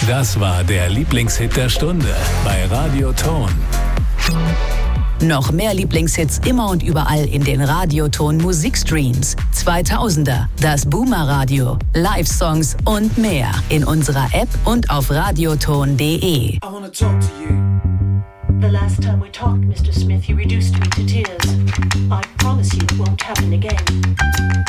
Das war der Lieblingshit der Stunde bei Radio Ton. Noch mehr Lieblingshits immer und überall in den Radioton Musikstreams. 2000er, das Boomer Radio, Live-Songs und mehr in unserer App und auf radioton.de. I wanna talk to you. The last time we talked, Mr. Smith, you reduced me to tears. I promise you it won't happen again.